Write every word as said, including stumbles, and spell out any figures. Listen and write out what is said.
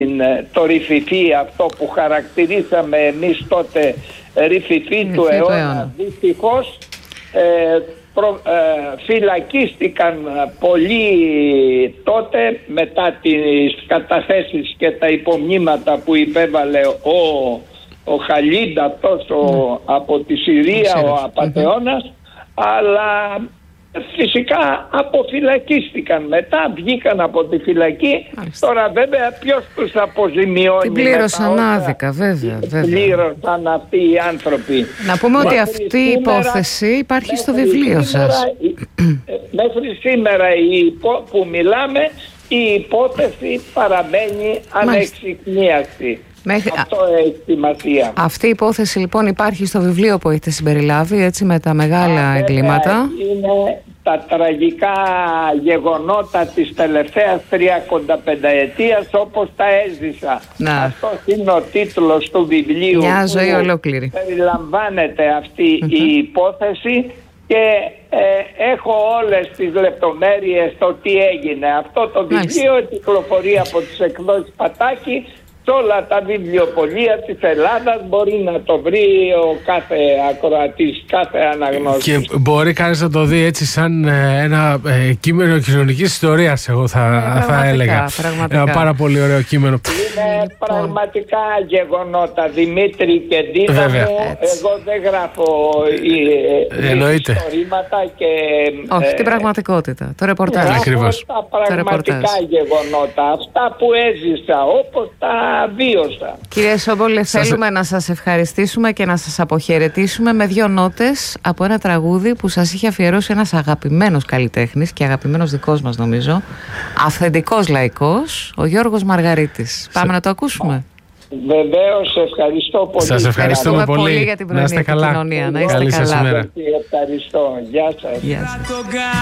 το ρηφιφί αυτό που χαρακτηρίσαμε εμείς τότε ρηφιφί του αιώνα. αιώνα. Δυστυχώς ε, προ, ε, φυλακίστηκαν πολλοί τότε μετά τις καταθέσεις και τα υπομνήματα που υπέβαλε ο, ο Χαλίντ αυτός ο, από τη Συρία, ο απατεώνας, mm-hmm. αλλά φυσικά αποφυλακίστηκαν μετά, βγήκαν από τη φυλακή. Μάλιστα. Τώρα βέβαια ποιος τους αποζημιώνει? Την πλήρωσαν άδικα, βέβαια, βέβαια. Πλήρωσαν αυτοί οι άνθρωποι. Να πούμε μέχρι ότι αυτή η υπόθεση υπάρχει στο βιβλίο σήμερα, σας. Μέχρι σήμερα η, που μιλάμε, η υπόθεση παραμένει ανεξιχνίαστη. Μέχρι... Αυτό έχει σημασία. Αυτή η υπόθεση λοιπόν υπάρχει στο βιβλίο που έχετε συμπεριλάβει, έτσι, με τα μεγάλα Α, εγκλήματα. Είναι τα τραγικά γεγονότα της τελευταίας τριακονταπενταετίας όπως τα έζησα. Να. Αυτός είναι ο τίτλος του βιβλίου. Μια ζωή ολόκληρη. Περιλαμβάνεται αυτή mm-hmm. η υπόθεση και ε, έχω όλες τις λεπτομέρειες το τι έγινε. Αυτό το βιβλίο κυκλοφορεί από τις εκδόσεις Πατάκη. Σε όλα τα βιβλιοπωλεία της Ελλάδας μπορεί να το βρει ο κάθε ακροατής, κάθε αναγνώστης. Και μπορεί κανείς να το δει έτσι σαν ένα ε, κείμενο κοινωνικής ιστορίας, εγώ θα, ε, θα έλεγα. Πραγματικά. Ένα πάρα πολύ ωραίο κείμενο. Είναι πραγματικά γεγονότα, Δημήτρη και Ντίνα μου. Εγώ δεν γράφω ε, ιστορήματα και... Όχι, ε, την πραγματικότητα, το ρεπορτάζ. Ακριβώς. Τα πραγματικά γεγονότα, αυτά που έζησα, όπως τα βίωσα. Κύριε Σόμπολε, σας... θέλουμε να σας ευχαριστήσουμε και να σας αποχαιρετήσουμε με δύο νότες από ένα τραγούδι που σας είχε αφιερώσει ένας αγαπημένος καλλιτέχνης και αγαπημένος δικός μας, νομίζω, αυθεντικός λαϊκός, ο Γιώργος Μαργαρίτης. Πάμε Σα... να το ακούσουμε. Βεβαίως, ευχαριστώ πολύ. Σας ευχαριστούμε πολύ. πολύ για την πρωινή επικοινωνία. Να είστε καλά. Καλή σας ημέρα. Ευχαριστώ. Γεια σας. Γεια σας.